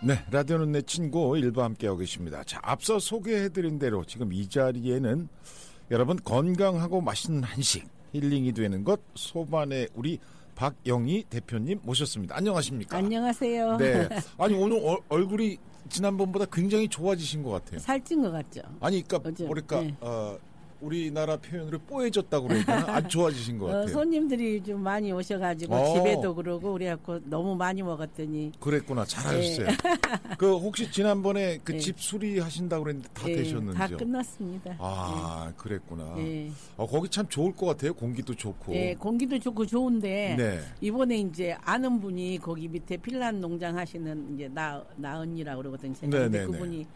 네, 라디오는 내 친구 일부 함께하고 계십니다. 자, 앞서 소개해드린 대로 지금 이 자리에는 여러분 건강하고 맛있는 한식, 힐링이 되는 것 소반의 우리 박영희 대표님 모셨습니다. 안녕하십니까? 안녕하세요. 네, 아니 오늘 얼굴이 지난번보다 굉장히 좋아지신 것 같아요. 살찐 것 같죠? 아니, 그러니까 뭐랄까 네. 우리나라 표현으로 뽀해졌다고 그래야 되나? 아주 좋아지신 것 같아요. 손님들이 좀 많이 오셔가지고 집에도 그러고 그래갖고 너무 많이 먹었더니 그랬구나. 잘하셨어요. 네. 그 혹시 지난번에 그 네. 집 수리하신다고 그랬는데 다 되셨는지요? 다 끝났습니다. 아, 그랬구나. 네. 거기 참 좋을 것 같아요. 공기도 좋고. 네, 공기도 좋고 좋은데 네. 이번에 이제 아는 분이 거기 밑에 필란 농장 하시는 이제 나은이라고 그러거든요. 제가. 근데 네네네. 그분이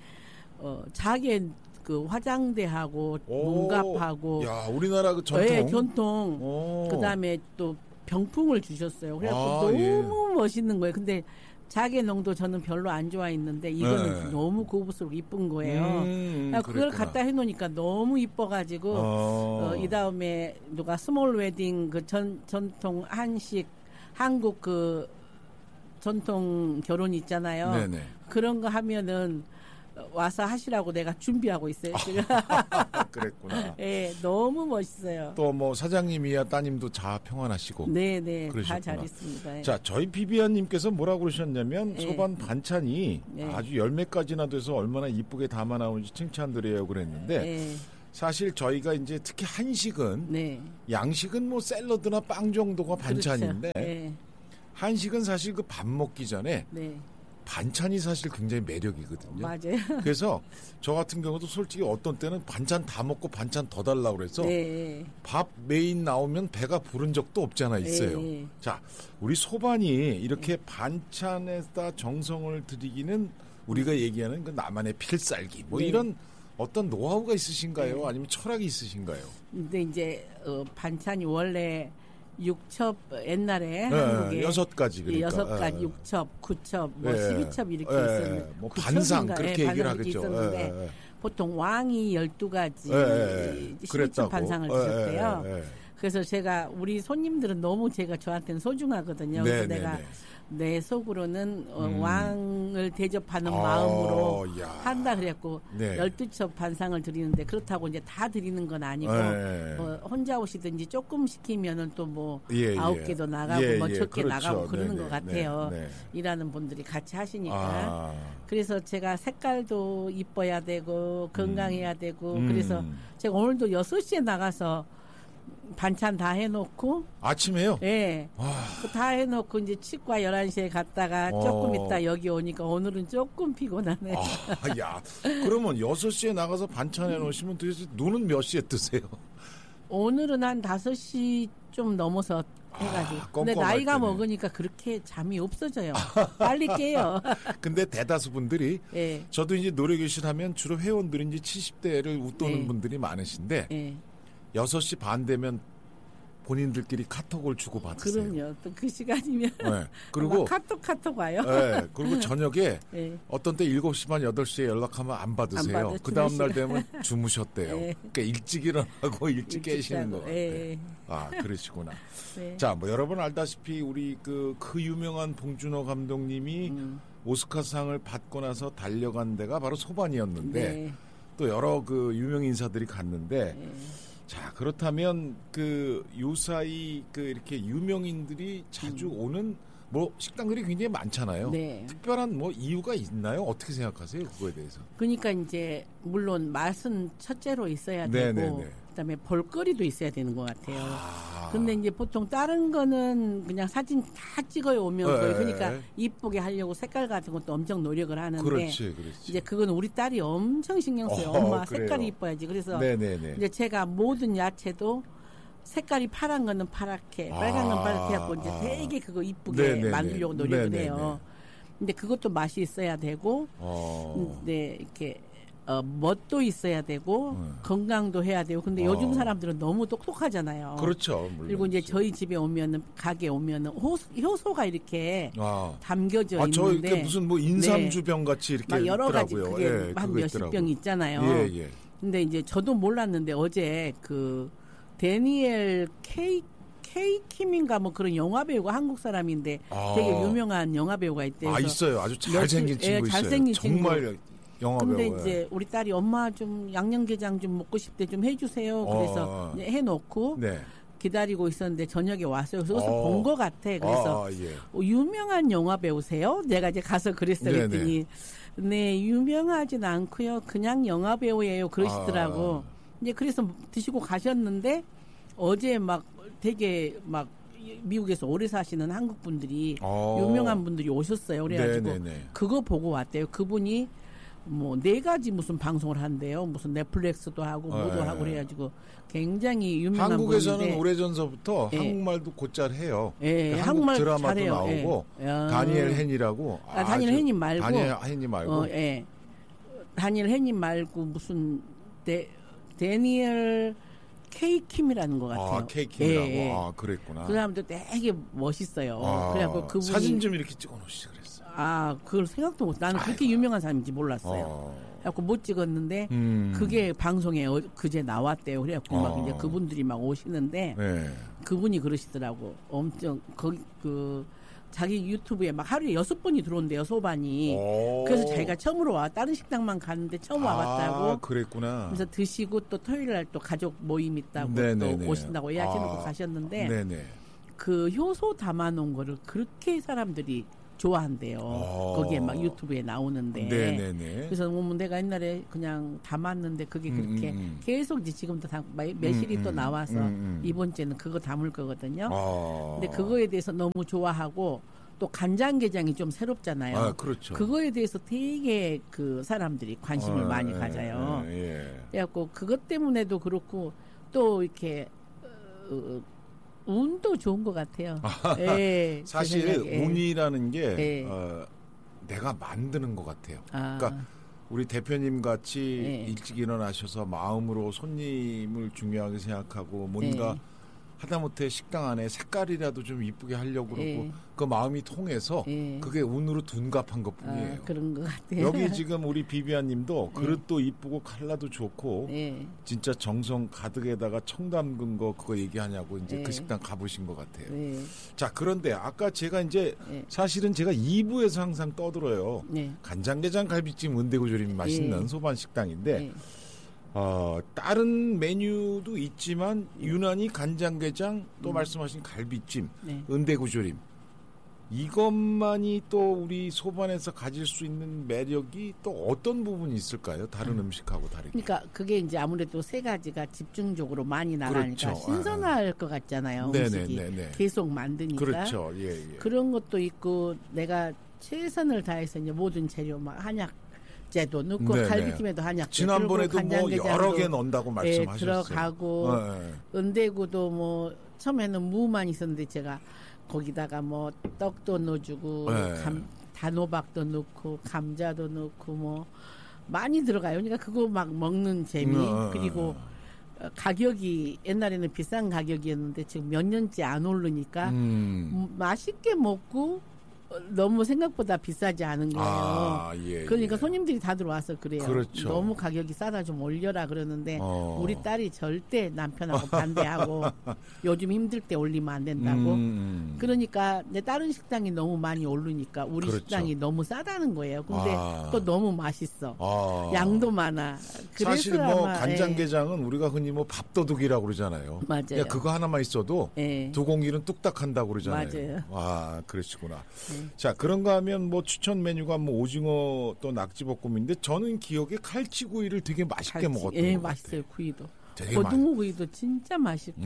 자기 그 화장대하고 문갑하고 야, 우리나라 그 전통. 네, 전통. 그다음에 또 병풍을 주셨어요. 그래서 너무 멋있는 거예요. 근데 자개 농도 저는 별로 안 좋아했는데 이거는 네. 너무 고급스럽고 이쁜 거예요. 그걸 갖다 해놓으니까 너무 이뻐가지고 이 다음에 누가 스몰 웨딩 그 전통 한식 한국 그 전통 결혼 있잖아요. 네네. 그런 거 하면은 와서 하시라고 내가 준비하고 있어요. 지금. 그랬구나. 네, 너무 멋있어요. 또 뭐 사장님이야 따님도 자 평안하시고. 네네, 그러셨구나. 다 잘했습니다. 자, 저희 비비안님께서 뭐라고 그러셨냐면 네. 소반 반찬이 네. 아주 10매까지나 돼서 얼마나 이쁘게 담아 나오는지 칭찬드려요 그랬는데 네. 사실 저희가 이제 특히 한식은 네. 양식은 뭐 샐러드나 빵 정도가 반찬인데 그렇죠. 네. 한식은 사실 그 밥 먹기 전에 네. 반찬이 사실 굉장히 매력이거든요. 맞아요. 그래서 저 같은 경우도 솔직히 어떤 때는 반찬 다 먹고 반찬 더 달라고 그래서 네. 밥 메인 나오면 배가 부른 적도 없잖아 있어요. 네. 자, 우리 소반이 이렇게 반찬에다 정성을 들이기는 우리가 얘기하는 그 나만의 필살기 뭐 네. 이런 어떤 노하우가 있으신가요? 네. 아니면 철학이 있으신가요? 근데 이제 반찬이 원래 6첩 옛날에 네, 한국에 6가지 그러니까. 6가지 6첩, 9첩, 뭐 네. 12첩 이렇게 네. 있었는데 뭐 반상 그렇게 얘기를 하겠죠. 있었는데 네. 보통 왕이 12가지 네. 12첩 그랬다고. 반상을 주셨대요. 그래서 제가 우리 손님들은 너무 제가 저한테는 소중하거든요. 그래서 내가 내 속으로는 왕을 대접하는 마음으로 야. 한다 그랬고 네. 12첩 반상을 드리는데 그렇다고 이제 다 드리는 건 아니고 뭐 혼자 오시든지 조금 시키면은 또 뭐 9개도 나가고 뭐 10개 그렇죠. 나가고 그러는 네네. 것 같아요. 네. 일하는 분들이 같이 하시니까. 그래서 제가 색깔도 이뻐야 되고 건강해야 되고 그래서 제가 오늘도 6시에 나가서 반찬 다 해놓고 아침에요? 네. 다 해놓고 이제 치과 11시에 갔다가 조금 있다 여기 오니까 오늘은 조금 피곤하네. 야, 그러면 6시에 나가서 반찬 해놓으시면 도대체 눈은 몇 시에 뜨세요? 오늘은 한 5시 좀 넘어서 해가지고. 근데 나이가 때네. 먹으니까 그렇게 잠이 없어져요. 빨리 깨요. 근데 대다수 분들이 네. 저도 이제 노래교실 하면 주로 회원들이 이제 70대를 웃도는 네. 분들이 많으신데 네. 6시 반 되면 본인들끼리 카톡을 주고 받으세요. 그럼요. 또 그 시간이면 네. 그리고 카톡 와요. 네. 그리고 저녁에 네. 어떤 때 7시 반 8시에 연락하면 안 받으세요. 그 다음 날 되면 주무셨대요. 네. 그러니까 일찍 일어나고 일찍 깨시는 것 같아요. 네. 그러시구나. 네. 자, 뭐 여러분 알다시피 우리 그 유명한 봉준호 감독님이 오스카상을 받고 나서 달려간 데가 바로 소반이었는데 네. 또 여러 그 유명 인사들이 갔는데 네. 자, 그렇다면 그 요사이 그 이렇게 유명인들이 자주 오는 뭐 식당들이 굉장히 많잖아요. 네. 특별한 뭐 이유가 있나요? 어떻게 생각하세요? 그거에 대해서. 그러니까 이제 물론 맛은 첫째로 있어야 되고 네네네. 그다음에 볼거리도 있어야 되는 것 같아요. 근데 이제 보통 다른 거는 그냥 사진 다 찍어요 오면 거의. 그러니까 이쁘게 하려고 색깔 같은 것도 엄청 노력을 하는데 그렇지. 이제 그건 우리 딸이 엄청 신경 써요. 엄마 그래요. 색깔이 이뻐야지. 그래서 네네네. 이제 제가 모든 야채도 색깔이 파란 거는 파랗게, 빨간 건 빨갛게 하고 이제 되게 그거 이쁘게 네네네. 만들려고 노력을 네네네. 해요. 근데 그것도 맛이 있어야 되고, 네, 이렇게, 멋도 있어야 되고, 건강도 해야 되고, 근데 요즘 사람들은 너무 똑똑하잖아요. 그렇죠. 물론. 그리고 이제 저희 집에 오면은, 가게 오면은, 효소가 이렇게 담겨져 저 있는데. 이렇게 무슨 뭐 인삼주병 같이 이렇게 막 여러 가지 있더라고요. 그게 한 몇십 병 있잖아요. 예, 예. 근데 이제 저도 몰랐는데 어제 그, 데니엘 K킴인가 뭐 그런 영화 배우가 한국 사람인데 되게 유명한 영화 배우가 있대요. 있어요. 아주 잘생긴 친구 있어요. 잘생긴 정말 친구. 영화 배우. 근데 이제 우리 딸이 엄마 좀 양념게장 좀 먹고 싶대 좀 해주세요. 그래서 해놓고 네. 기다리고 있었는데 저녁에 왔어요. 그래서 본 것 같아. 그래서 예. 유명한 영화 배우세요? 내가 이제 가서 그랬어요. 그랬더니 네 유명하진 않고요. 그냥 영화 배우예요. 그러시더라고. 이제 그래서 드시고 가셨는데 어제 막 되게 막 미국에서 오래 사시는 한국 분들이 유명한 분들이 오셨어요. 그래가지고 그거 보고 왔대요. 그분이 뭐 4가지 무슨 방송을 한대요. 무슨 넷플릭스도 하고 뭐도 하고 그래가지고 굉장히 유명한 한국에서는 분인데 오래전서부터 한국말도 곧잘 해요. 그러니까 한국 드라마도 잘해요. 나오고 다니엘 헨이라고 다니엘 헨님 말고 다니엘 헨님 말고 다니엘 헨님 말고 무슨 데니엘 K킴이라는 것 같아요. K킴이라고. 그랬구나. 그 사람도 되게 멋있어요. 그래갖고 그분이 사진 좀 이렇게 찍어놓으시지 그랬어. 그걸 생각도 못. 나는 그렇게 유명한 사람인지 몰랐어요. 그래갖고 못 찍었는데 그게 방송에 그제 나왔대요. 그래갖고 막 이제 그분들이 막 오시는데 그분이 그러시더라고. 엄청 거기 자기 유튜브에 막 하루에 6번이 들어온대요, 소반이. 그래서 자기가 처음으로 다른 식당만 갔는데 처음 와봤다고. 그랬구나. 그래서 드시고 또 토요일 날 또 가족 모임 있다고 또 오신다고 예약해놓고 가셨는데 그 효소 담아놓은 거를 그렇게 사람들이 좋아한대요. 거기에 막 유튜브에 나오는데. 그래서 뭐 내가 옛날에 그냥 담았는데 그게 그렇게 계속 이제 지금도 매실이 또 나와서 이번 주에는 그거 담을 거거든요. 근데 그거에 대해서 너무 좋아하고 또 간장게장이 좀 새롭잖아요. 그렇죠. 그거에 대해서 되게 그 사람들이 관심을 많이 가져요. 그래갖고 그것 때문에도 그렇고 또 이렇게 운도 좋은 것 같아요. 사실 운이라는 게 내가 만드는 것 같아요. 그러니까 우리 대표님 같이 일찍 일어나셔서 마음으로 손님을 중요하게 생각하고 뭔가 하다못해 식당 안에 색깔이라도 좀 이쁘게 하려고 그러고 그 마음이 통해서 그게 운으로 둔갑한 것뿐이에요. 그런 것 같아요. 여기 지금 우리 비비안님도 그릇도 이쁘고 칼라도 좋고 진짜 정성 가득에다가 청 담근 거 그거 얘기하냐고 이제 그 식당 가보신 것 같아요. 자, 그런데 아까 제가 이제 사실은 제가 2부에서 항상 떠들어요. 간장게장 갈비찜 은대구조림이 맛있는 소반 식당인데 다른 메뉴도 있지만 유난히 간장게장 또 말씀하신 갈비찜, 은대구조림 이것만이 또 우리 소반에서 가질 수 있는 매력이 또 어떤 부분이 있을까요? 다른 음식하고 다르게. 그러니까 그게 이제 아무래도 3가지가 집중적으로 많이 나가니까 신선할 것 같잖아요. 음식이 계속 만드니까. 그렇죠. 그런 것도 있고 내가 최선을 다해서 이제 모든 재료 막 한약 도 넣고 갈비찜에도 한약 지난번에도 뭐 여러 개 넣는다고 말씀하셨어요. 들어가고 은대구도 뭐 처음에는 무만 있었는데 제가 거기다가 뭐 떡도 넣어주고 단호박도 넣고 감자도 넣고 뭐 많이 들어가요. 그러니까 그거 막 먹는 재미 그리고 가격이 옛날에는 비싼 가격이었는데 지금 몇 년째 안 오르니까 맛있게 먹고 너무 생각보다 비싸지 않은 거예요. 그러니까 손님들이 다 들어와서 그래요. 너무 가격이 싸다 좀 올려라 그러는데 우리 딸이 절대 남편하고 반대하고 요즘 힘들 때 올리면 안 된다고. 그러니까 내 다른 식당이 너무 많이 오르니까 우리 식당이 너무 싸다는 거예요. 근데 또 너무 맛있어. 양도 많아. 그래서 사실 뭐 간장게장은 우리가 흔히 뭐 밥도둑이라고 그러잖아요. 맞아요. 그거 하나만 있어도 2공기는 뚝딱 한다고 그러잖아요. 맞아요. 그러시구나. 자, 그런가 하면 뭐 추천 메뉴가 뭐 오징어 또 낙지볶음인데 저는 기억에 칼치구이를 되게 맛있게 먹었던 것 같아요. 맛있어요. 구이도. 고등어구이도 진짜 맛있고.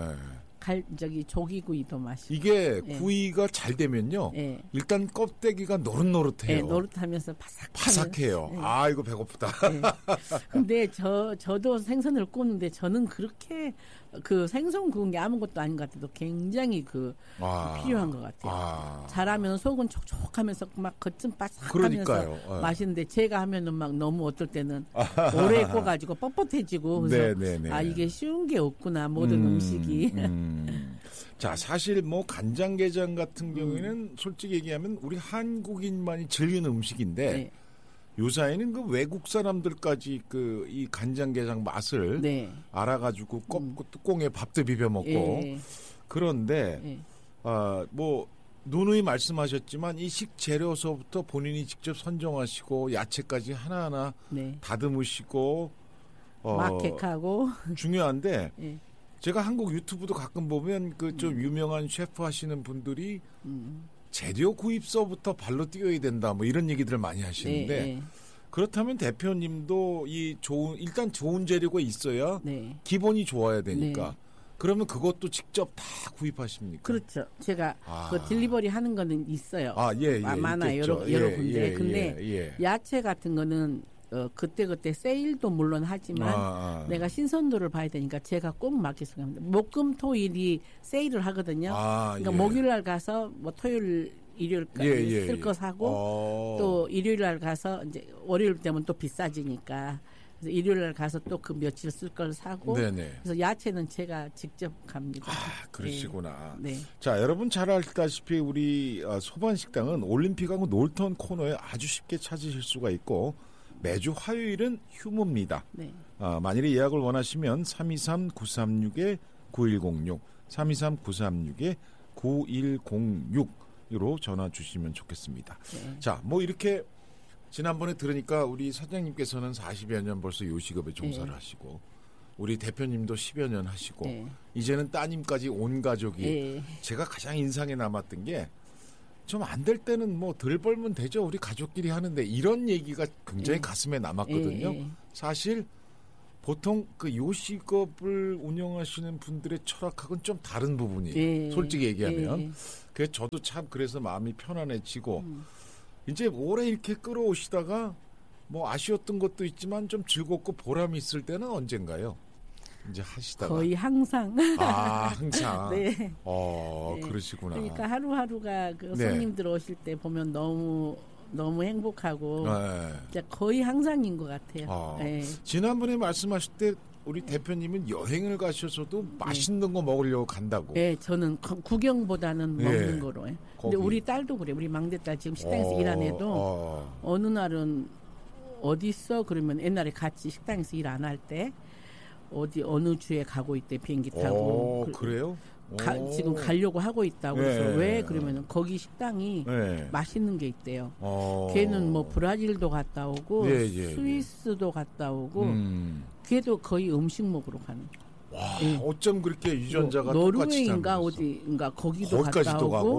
네. 조기구이도 맛있고. 이게 구이가 잘 되면요. 일단 껍데기가 노릇노릇해요. 노릇하면서 바삭해요. 이거 배고프다. 근데 저도 생선을 구우는데 저는 그렇게 그 생선 구운 게 아무것도 아닌 것 같아도 굉장히 필요한 것 같아요. 잘하면 속은 촉촉하면서 막 겉은 바삭하면서 맛있는데 제가 하면은 막 너무 어떨 때는 오래 구워가지고 뻣뻣해지고 그래서 이게 쉬운 게 없구나 모든 음식이. 자, 사실 뭐 간장게장 같은 경우에는 솔직히 얘기하면 우리 한국인만이 즐기는 음식인데 요사이는 그 외국 사람들까지 이 간장게장 맛을 알아가지고 뚜껑에 밥도 비벼 먹고 그런데 뭐 누누이 말씀하셨지만 이 식재료서부터 본인이 직접 선정하시고 야채까지 하나하나 다듬으시고 마켓하고 중요한데 제가 한국 유튜브도 가끔 보면 그 좀 유명한 셰프 하시는 분들이 재료 구입서부터 발로 뛰어야 된다 뭐 이런 얘기들을 많이 하시는데 그렇다면 대표님도 일단 좋은 재료가 있어야 기본이 좋아야 되니까 그러면 그것도 직접 다 구입하십니까? 그렇죠. 제가 그 딜리버리 하는 거는 있어요. 많아요. 있겠죠. 여러 군데. 근데 야채 같은 거는 그때 세일도 물론 하지만 내가 신선도를 봐야 되니까 제가 꼭 맡기습니다. 목금토일이 세일을 하거든요. 그러니까 목요일 날 가서 뭐 토요일 일요일까지 쓸 거 사고 또 일요일 날 가서 이제 월요일 되면 또 비싸지니까 그래서 일요일 날 가서 또 그 며칠 쓸 걸 사고 그래서 야채는 제가 직접 갑니다. 그러시구나. 자, 여러분 잘 알다시피 우리 소반식당은 올림픽하고 놀턴 코너에 아주 쉽게 찾으실 수가 있고 매주 화요일은 휴무입니다. 만일에 예약을 원하시면 323-936-9106 323-936-9106으로 전화 주시면 좋겠습니다. 자, 뭐 이렇게 지난번에 들으니까 우리 사장님께서는 40여 년 벌써 요식업에 종사를 하시고 우리 대표님도 10여 년 하시고 이제는 따님까지 온 가족이 제가 가장 인상에 남았던 게 좀 안 될 때는 뭐 덜 벌면 되죠. 우리 가족끼리 하는데 이런 얘기가 굉장히 가슴에 남았거든요. 사실 보통 그 요식업을 운영하시는 분들의 철학하고는 좀 다른 부분이에요. 솔직히 얘기하면. 그래서 저도 참 그래서 마음이 편안해지고 이제 오래 이렇게 끌어오시다가 뭐 아쉬웠던 것도 있지만 좀 즐겁고 보람이 있을 때는 언젠가요? 이제 하시다가 거의 항상. 항상. 그러시구나. 그러니까 하루하루가 그 손님들 오실 때 보면 너무 행복하고 진짜 거의 항상인 것 같아요. 지난번에 말씀하실 때 우리 대표님은 여행을 가셔서도 맛있는 거 먹으려고 간다고. 저는 구경보다는 먹는 거로. 근데 우리 딸도 그래. 우리 막내딸 지금 식당에서 일 안 해도 어느 날은 어디 있어? 그러면 옛날에 같이 식당에서 일 안 할 때 어느 주에 가고 있대 비행기 타고. 그래요? 지금 가려고 하고 있다고 그래서 왜 그러면은 거기 식당이 맛있는 게 있대요. 걔는 뭐 브라질도 갔다 오고 스위스도 갔다 오고 걔도 거의 음식 먹으러 가는. 어쩜 그렇게 유전자가 똑같이 노르웨이인가 어디인가 거기도 갔다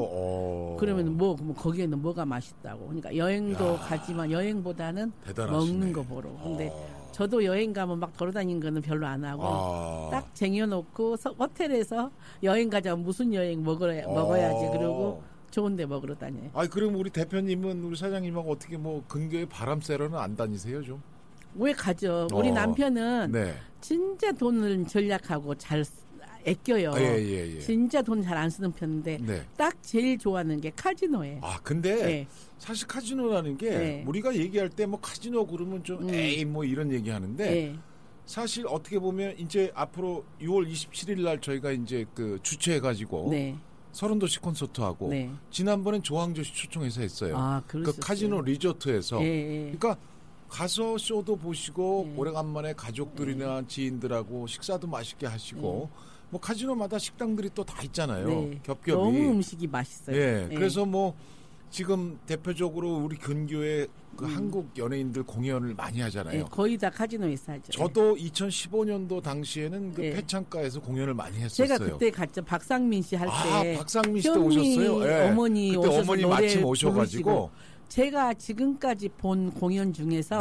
오고 그러면 뭐 거기에는 뭐가 맛있다고. 그러니까 여행도 가지만 여행보다는 대단하시네. 먹는 거 보러. 근데 저도 여행 가면 막 돌아다니는 거는 별로 안 하고 딱 쟁여놓고 호텔에서 여행 가자면 무슨 여행 먹어야지 그러고 좋은 데 먹으러 다녀요. 그럼 우리 대표님은 우리 사장님하고 어떻게 뭐 근교에 바람 쐬러는 안 다니세요 좀? 왜 가죠? 우리 남편은 진짜 돈을 절약하고 잘 아껴요. 진짜 돈 잘 안 쓰는 편인데 딱 제일 좋아하는 게 카지노예요. 근데 사실 카지노라는 게 우리가 얘기할 때 뭐 카지노 그러면 좀 에이 뭐 이런 얘기 하는데 사실 어떻게 보면 이제 앞으로 6월 27일 날 저희가 이제 그 주최해 가지고 서른도시 콘서트하고 지난번엔 조항조씨 초청해서 했어요. 그 카지노 리조트에서 그러니까 가서 쇼도 보시고 오래간만에 가족들이나 지인들하고 식사도 맛있게 하시고 뭐 카지노마다 식당들이 또 다 있잖아요. 겹겹이. 너무 음식이 맛있어요. 그래서 뭐 지금 대표적으로 우리 근교에 그 한국 연예인들 공연을 많이 하잖아요. 거의 다 카지노에서 하죠. 저도 2015년도 당시에는 그 폐창가에서 공연을 많이 했었어요. 제가 그때 갔죠. 박상민 씨 할 때. 박상민 씨도 오셨어요. 어머니 그때 오셔서 어머니 노래 마침 오셔가지고. 부르시고. 제가 지금까지 본 공연 중에서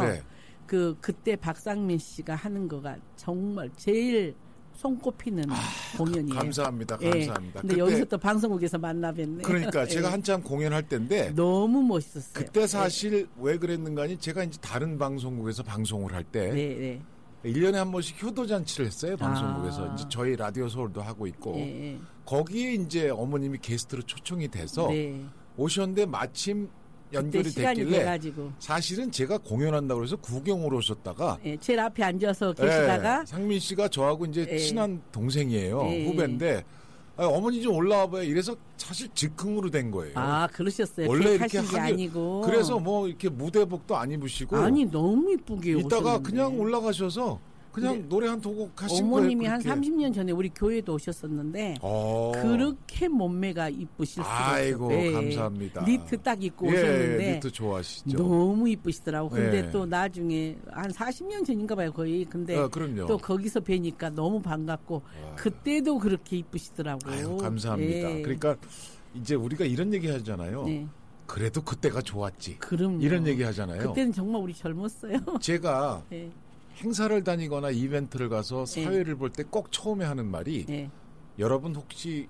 그때 박상민 씨가 하는 거가 정말 제일 손꼽히는 공연이에요. 감사합니다. 근데 여기서 또 방송국에서 만나 뵀네. 그러니까 제가 한참 공연할 때인데 너무 멋있었어요. 그때 사실 왜 그랬는가 하니 제가 이제 다른 방송국에서 방송을 할 때 1년에 한 번씩 효도잔치를 했어요. 방송국에서. 이제 저희 라디오 서울도 하고 있고 거기에 이제 어머님이 게스트로 초청이 돼서 오셨는데 마침 연결이 됐길래 돼가지고. 사실은 제가 공연한다고 해서 구경으로 오셨다가 제일 앞에 앉아서 계시다가 상민 씨가 저하고 이제 친한 동생이에요. 후배인데 어머니 좀 올라와봐요. 이래서 사실 즉흥으로 된 거예요. 그러셨어요. 원래 이렇게 게 아니고. 그래서 뭐 이렇게 무대복도 안 입으시고 너무 이쁘게 이따가 오셨는데. 그냥 올라가셔서 그냥 노래 한 두 곡 하신 거예요? 어머님이 한 30년 전에 우리 교회도 오셨었는데 그렇게 몸매가 이쁘실수록 아이고 네. 감사합니다. 니트 딱 입고 오셨는데 니트 좋아하시죠. 너무 이쁘시더라고. 근데 네. 또 나중에 한 40년 전인가 봐요 거의. 근데 그럼요. 또 거기서 뵈니까 너무 반갑고 그때도 그렇게 이쁘시더라고요. 아유, 감사합니다. 예. 그러니까 이제 우리가 이런 얘기 하잖아요. 네. 그래도 그때가 좋았지. 그럼요. 이런 얘기 하잖아요. 그때는 정말 우리 젊었어요. 제가 네. 행사를 다니거나 이벤트를 가서 사회를 볼 때 꼭 처음에 하는 말이 여러분 혹시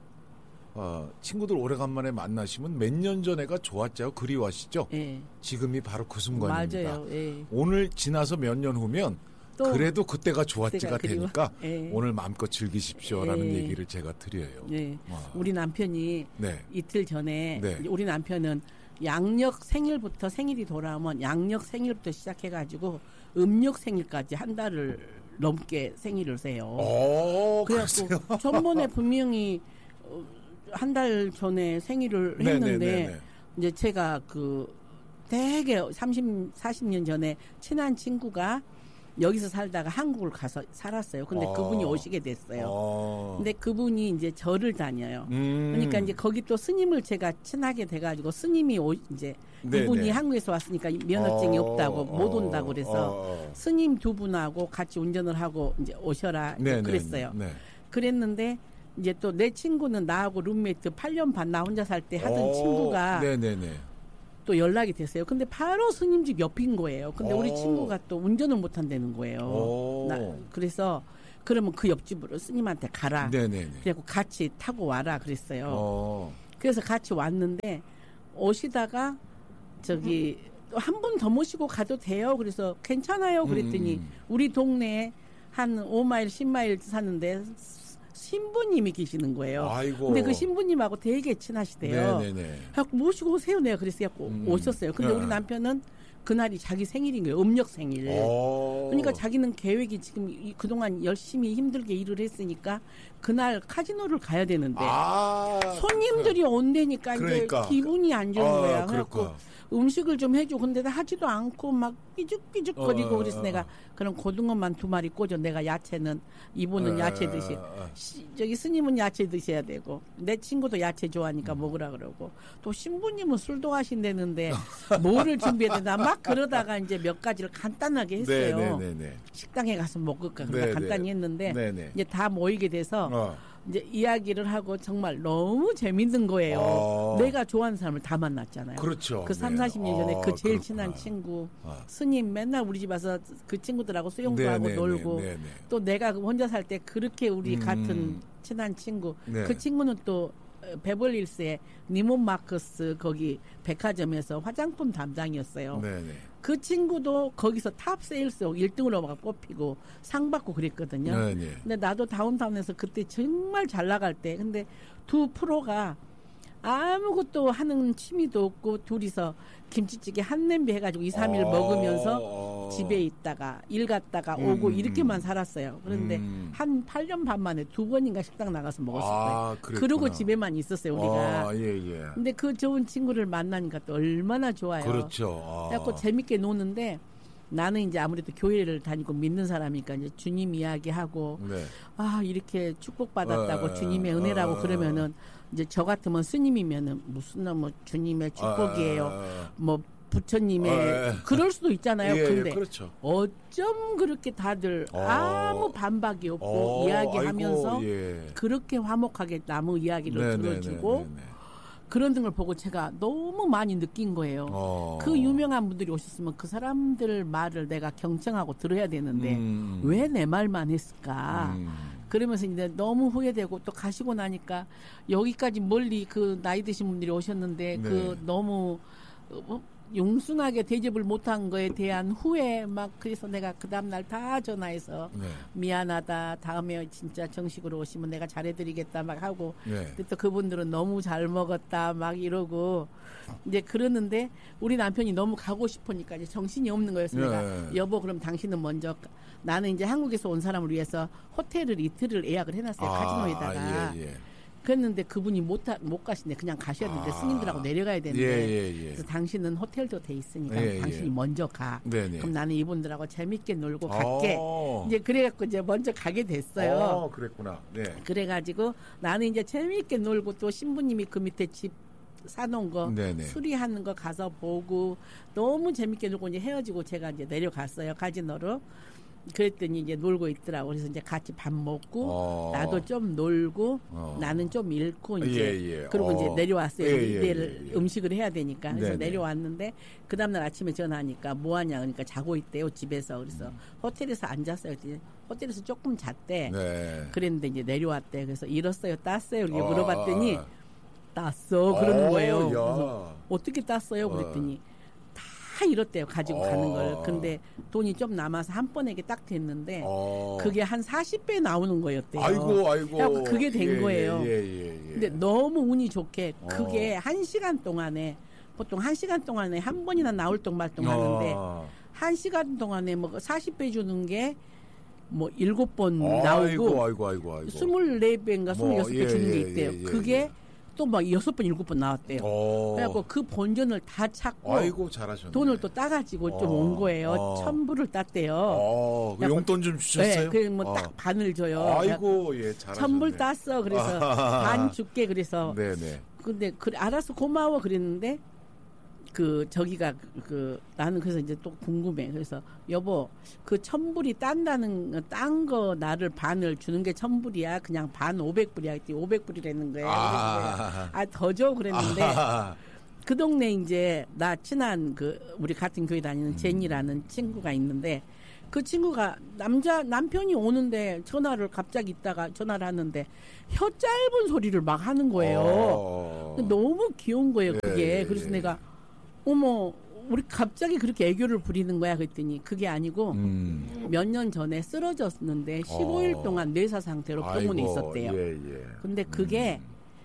친구들 오래간만에 만나시면 몇 년 전에가 좋았죠? 그리워하시죠? 지금이 바로 그 순간입니다. 맞아요. 오늘 지나서 몇 년 후면 그래도 그때가 좋았지가 되니까 오늘 마음껏 즐기십시오라는 얘기를 제가 드려요. 우리 남편이 이틀 전에 우리 남편은 양력 생일부터 생일이 돌아오면 양력 생일부터 시작해가지고 음력 생일까지 한 달을 넘게 생일을 세요. 그래서 전번에 분명히 한 달 전에 생일을 했는데 이제 제가 그 되게 40년 전에 친한 친구가 여기서 살다가 한국을 가서 살았어요. 근데 그분이 오시게 됐어요. 근데 그분이 이제 절을 다녀요. 그러니까 이제 거기 또 스님을 제가 친하게 돼가지고 스님이 이제 이분이 한국에서 왔으니까 면허증이 없다고 못 온다고 그래서 스님 두 분하고 같이 운전을 하고 이제 오셔라 그랬어요. 그랬는데 이제 또 내 친구는 나하고 룸메이트 8년 반 나 혼자 살 때 하던 친구가 또 연락이 됐어요. 근데 바로 스님 집 옆인 거예요. 근데 우리 친구가 또 운전을 못 한다는 거예요. 그래서 그러면 그 옆집으로 스님한테 가라. 그래갖고 같이 타고 와라 그랬어요. 그래서 같이 왔는데 오시다가 저기 한 분 더 모시고 가도 돼요. 그래서 괜찮아요. 그랬더니 우리 동네에 한 5마일 10마일 사는데 신부님이 계시는 거예요. 아이고. 근데 그 신부님하고 되게 친하시대요. 그래갖고 모시고 오세요. 내가 그래서 오셨어요. 근데 우리 남편은 그날이 자기 생일인 거예요. 음력 생일. 그러니까 자기는 계획이 지금 그동안 열심히 힘들게 일을 했으니까 그날 카지노를 가야 되는데 손님들이 온다니까 그러니까. 이제 기분이 안 좋은 거야. 그래갖고 음식을 좀 해줘. 근데 하지도 않고 막 삐죽삐죽거리고 그래서 내가 그럼 고등어만 2마리 꽂아. 내가 야채는 이분은 야채 드시. 저기 스님은 야채 드셔야 되고 내 친구도 야채 좋아하니까 먹으라 그러고 또 신부님은 술도 하신다는데 뭐를 준비해야 되나 막 그러다가 이제 몇 가지를 간단하게 했어요. 식당에 가서 먹을까 그러다 간단히 했는데 이제 다 모이게 돼서 이제 이야기를 하고 정말 너무 재밌는 거예요. 내가 좋아하는 사람을 다 만났잖아요. 그렇죠. 그 30-40년 전에 그 제일 친한 친구 스님 맨날 우리 집 와서 그 친구들하고 수영도 하고 놀고 또 내가 혼자 살 때 그렇게 우리 같은 친한 친구 그 친구는 또 베벌리힐스의 니몬 마커스 거기 백화점에서 화장품 담당이었어요. 그 친구도 거기서 탑 세일스 1등으로 뽑히고 상 받고 그랬거든요. 근데 나도 다운타운에서 그때 정말 잘 나갈 때 근데 두 프로가 아무것도 하는 취미도 없고 둘이서 김치찌개 한 냄비 해가지고 2-3일 먹으면서 집에 있다가 일 갔다가 오고 이렇게만 살았어요. 그런데 한 8년 반 만에 2번인가 식당 나가서 먹었을 거예요. 그러고 집에만 있었어요 우리가. 근데 그 좋은 친구를 만나니까 또 얼마나 좋아요. 그래갖고 재밌게 노는데 나는 이제 아무래도 교회를 다니고 믿는 사람이니까 이제 주님 이야기하고 이렇게 축복받았다고 주님의 은혜라고 그러면은 이제 저 같으면 스님이면은 무슨 뭐 주님의 축복이에요. 뭐 부처님의 그럴 수도 있잖아요. 근데 어쩜 그렇게 다들 아무 반박이 없고 이야기하면서 그렇게 화목하게 나무 이야기를 들어주고 그런 등을 보고 제가 너무 많이 느낀 거예요. 그 유명한 분들이 오셨으면 그 사람들 말을 내가 경청하고 들어야 되는데 왜 내 말만 했을까? 그러면서 이제 너무 후회되고 또 가시고 나니까 여기까지 멀리 그 나이 드신 분들이 오셨는데 그 너무 용순하게 대접을 못한 거에 대한 후회 막 그래서 내가 그 다음날 다 전화해서 미안하다 다음에 진짜 정식으로 오시면 내가 잘해드리겠다 막 하고 근데 또 그분들은 너무 잘 먹었다 막 이러고 이제 그러는데 우리 남편이 너무 가고 싶으니까 이제 정신이 없는 거였어요. 내가 여보 그럼 당신은 먼저 나는 이제 한국에서 온 사람을 위해서 호텔을 이틀을 예약을 해놨어요. 카지노에다가. 그랬는데 그분이 못 가시네. 그냥 가셔야 되는데 스님들하고 내려가야 되는데 그래서 당신은 호텔도 돼 있으니까 당신이 먼저 가. 네네. 그럼 나는 이분들하고 재밌게 놀고 갈게. 이제 그래갖고 이제 먼저 가게 됐어요. 그랬구나. 네. 그래가지고 나는 이제 재밌게 놀고 또 신부님이 그 밑에 집 사놓은 거 수리하는 거 가서 보고 너무 재밌게 놀고 이제 헤어지고 제가 이제 내려갔어요. 카지노로. 그랬더니 이제 놀고 있더라고. 그래서 이제 같이 밥 먹고 나도 좀 놀고 나는 좀 읽고 이제 그리고 이제 내려왔어요. 내일 음식을 해야 되니까. 그래서 내려왔는데 그 다음날 아침에 전화하니까 뭐 하냐 그러니까 자고 있대요 집에서. 그래서 호텔에서 앉았어요. 호텔에서 조금 잤대. 그랬는데 이제 내려왔대. 그래서 잃었어요, 땄어요 이렇게 물어봤더니 땄어 그러는 거예요. 그래서 어떻게 땄어요? 그랬더니 다 잃었대요. 가지고 가는 걸. 근데 돈이 좀 남아서 한 번에 딱 됐는데 그게 한 40배 나오는 거였대요. 아이고. 그게 된 거예요. 근데 너무 운이 좋게 그게 1시간 동안에 보통 1시간 동안에 한 번이나 나올 똥말똥 하는데 1시간 동안에 뭐 40배 주는 게 뭐 7번 나오고 24배인가 26배 주는 게 있대요. 그게 또 막 6번, 7번 나왔대요. 그래갖고 그 본전을 다 찾고 잘하셨네. 돈을 또 따가지고 좀 온 거예요. 1,000불을 땄대요. 용돈 좀 주셨어요? 네, 그래 뭐 딱 반을 줘요. 잘하셨네. 1,000불 땄어. 그래서 반 줄게. 그래서 네네. 근데 알아서 고마워 그랬는데 저기가 나는 그래서 이제 또 궁금해. 그래서 여보 그 1,000불이 딴 거 나를 반을 주는 게 1,000불이야. 그냥 반 500불이야. 그때 500불이라는 거예요. 더 줘 그랬는데 그 동네 이제 나 친한 우리 같은 교회 다니는 제니라는 친구가 있는데 그 친구가 남편이 오는데 갑자기 있다가 전화를 하는데 혀 짧은 소리를 막 하는 거예요. 너무 귀여운 거예요 그게. 그래서 내가 어머 우리 갑자기 그렇게 애교를 부리는 거야 그랬더니 그게 아니고 몇 년 전에 쓰러졌는데 15일 동안 뇌사 상태로 병원에 있었대요. 근데 그게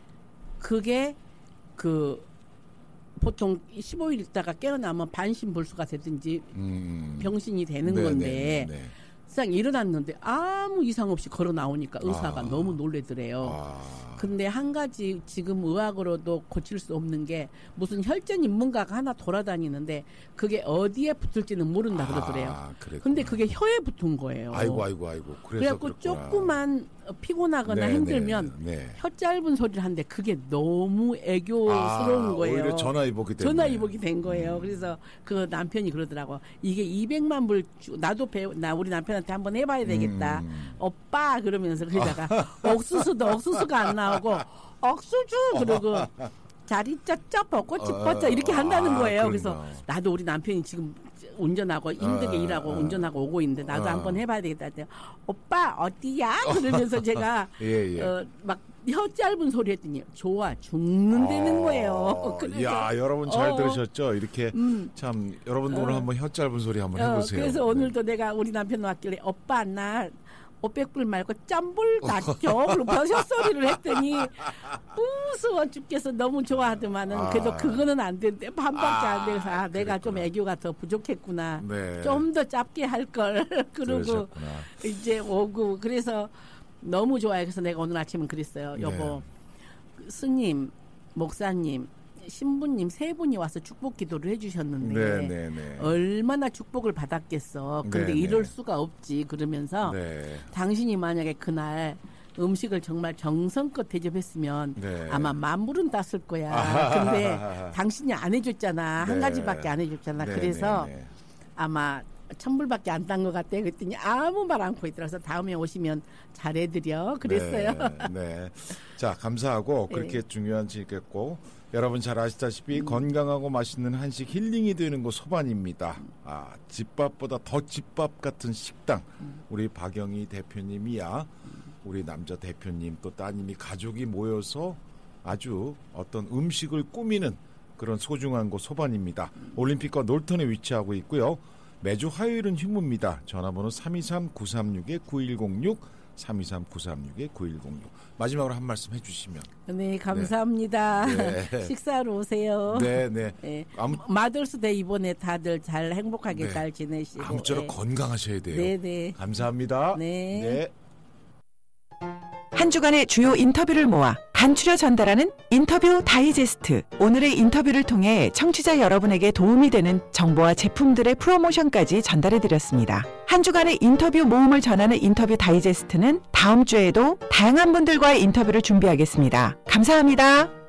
보통 15일 있다가 깨어나면 반신불수가 되든지 병신이 되는 건데 세상 일어났는데 아무 이상 없이 걸어 나오니까 의사가 너무 놀래더래요. 근데 한 가지 지금 의학으로도 고칠 수 없는 게 무슨 혈전 인문가가 하나 돌아다니는데 그게 어디에 붙을지는 모른다 그러더래요. 근데 그게 혀에 붙은 거예요. 아이고. 그래갖고 조금만 피곤하거나 힘들면 혀 짧은 소리를 하는데 그게 너무 애교스러운 거예요. 오히려 전화위복이 된 거예요. 그래서 그 남편이 그러더라고. 이게 200만 불 나도 우리 남편한테 한번 해봐야 되겠다. 오빠 그러면서 그러다가 옥수수가 안 나오고 억수주 그러고 자리 쩌쩌 벚꽃이 뻗자 이렇게 한다는 거예요. 그래서 나도 우리 남편이 지금 운전하고 힘들게 일하고 운전하고 오고 있는데 나도 한번 해봐야 되겠다 했더니 오빠 어디야? 그러면서 제가 막 혀 짧은 소리 했더니 좋아 죽는다는 거예요. 야 여러분 잘 들으셨죠? 이렇게 참 여러분도 오늘 한번 혀 짧은 소리 한번 해보세요. 그래서 오늘도 내가 우리 남편 왔길래 오빠 나 500불 말고 짬불 낫죠. 그리고 혀소리를 했더니 우스워 죽겠어. 너무 좋아하더만은 그래도 그거는 안 된대. 반밖에 안 돼서 내가 좀 애교가 더 부족했구나. 좀 더 짧게 할 걸. 그러고 이제 오고 그래서 너무 좋아요. 그래서 내가 오늘 아침은 그랬어요. 여보 스님 목사님 신부님 세 분이 와서 축복 기도를 해주셨는데 얼마나 축복을 받았겠어. 근데 이럴 수가 없지. 그러면서 당신이 만약에 그날 음식을 정말 정성껏 대접했으면 아마 만불은 땄을 거야. 근데 당신이 안 해줬잖아. 한 가지밖에 안 해줬잖아. 그래서 아마 1,000불밖에 안 딴 것 같아. 그랬더니 아무 말 않고 있더라고요. 다음에 오시면 잘해드려. 그랬어요. 자 감사하고 그렇게 중요한 지겠고 여러분 잘 아시다시피 건강하고 맛있는 한식 힐링이 되는 곳 소반입니다. 집밥보다 더 집밥 같은 식당. 우리 박영희 대표님이야 우리 남자 대표님 또 따님이 가족이 모여서 아주 어떤 음식을 꾸미는 그런 소중한 곳 소반입니다. 올림픽과 놀턴에 위치하고 있고요. 매주 화요일은 휴무입니다. 전화번호 323-936-9106 323-936-9106 마지막으로 한 말씀 해주시면. 네 감사합니다. 식사로 오세요. 마더스데이 이번에 다들 잘 행복하게 잘 지내시고 아무쪼록 건강하셔야 돼요. 감사합니다. 한 주간의 주요 인터뷰를 모아 간추려 전달하는 인터뷰 다이제스트. 오늘의 인터뷰를 통해 청취자 여러분에게 도움이 되는 정보와 제품들의 프로모션까지 전달해드렸습니다. 한 주간의 인터뷰 모음을 전하는 인터뷰 다이제스트는 다음 주에도 다양한 분들과의 인터뷰를 준비하겠습니다. 감사합니다.